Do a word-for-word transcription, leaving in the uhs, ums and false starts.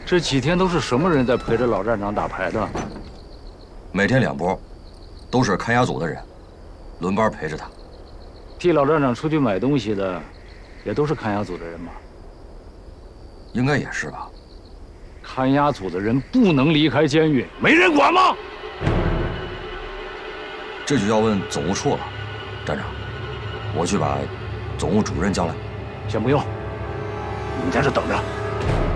这几天都是什么人在陪着老站长打牌的？ 每天两波，都是看押组的人，轮班陪着他。 替老站长出去买东西的，也都是看押组的人吗？ 应该也是吧。 看押组的人不能离开监狱，没人管吗？ 这就要问总务处了，站长，我去把总务主任叫来。 先不用，你们在这等着。